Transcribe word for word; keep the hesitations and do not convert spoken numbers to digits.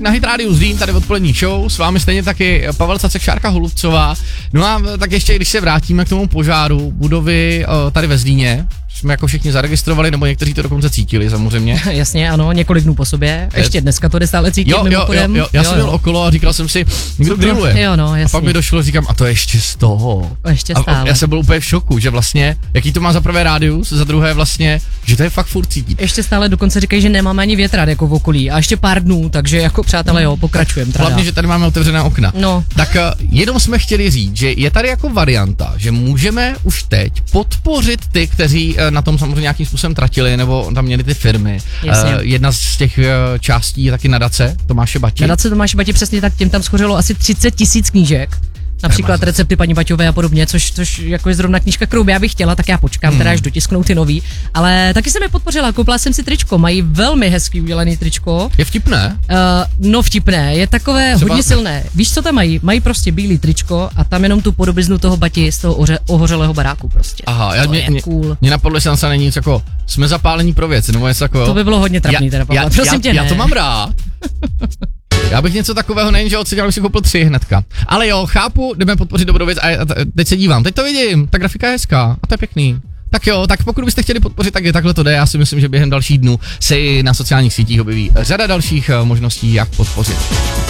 na Hit Radio Zlín, tady odpolední show, s vámi stejně taky Pavel Cacek, Šárka Holubcová. No a tak ještě, když se vrátíme k tomu požáru budovy tady ve Zlíně, jsme jako všichni zaregistrovali, nebo někteří to dokonce cítili samozřejmě. Jasně, ano, několik dnů po sobě. Ještě dneska to jde stále cítit jo, mimochodem. Jo, jo, jo, já jsem byl okolo a říkal jsem si, někdo grilluje. Jo, no, jasně. A pak mi došlo, říkám, a to ještě z toho. Ještě stále. A já jsem byl úplně v šoku, že vlastně, jaký to má za prvé rádius, za druhé vlastně, že to je fakt furt cítit. Ještě stále dokonce říkají, že nemáme ani větrát jako v okolí a ještě pár dnů, takže jako přátelé, jo, pokračujeme. Hlavně, že tady máme otevřená okna. No. Tak jenom jsme chtěli říct, že je tady jako varianta, že můžeme už teď podpořit ty, kteří na tom samozřejmě nějakým způsobem tratili, nebo tam měli ty firmy. Jasně. Uh, jedna z těch uh, částí je taky nadace Tomáše Bati. Nadace Tomáše Bati, přesně tak, těm tam schořelo asi třicet tisíc knížek. Například recepty paní Baťové a podobně, což, což jako je zrovna knížka, kterou já bych chtěla, tak já počkám, hmm. teda až dotisknou ty nový. Ale taky jsem je podpořila, koupila jsem si tričko, mají velmi hezký udělaný tričko. Je vtipné? Uh, no vtipné, je takové Třeba... hodně silné. Víš, co tam mají? Mají prostě bílý tričko a tam jenom tu podobiznu toho Bati z toho oře, ohořelého baráku prostě. Aha, já, to mě, je mě, cool. Mě napadlo, že tam není nic jako, jsme zapálení pro věc, nebo něco jako. To by bylo hodně trapný, teda Pavla, prosím já, tě, já ne. to mám rád. Já bych něco takového nejen, že odseděl, bych si koupil tři hnedka. Ale jo, chápu, jdeme podpořit dobrou věc a, a, a teď se dívám, teď to vidím, ta grafika je hezká a to je pěkný. Tak jo, tak pokud byste chtěli podpořit, tak je takhle to jde. Já si myslím, že během dalších dnů se i na sociálních sítích objeví řada dalších možností, jak podpořit.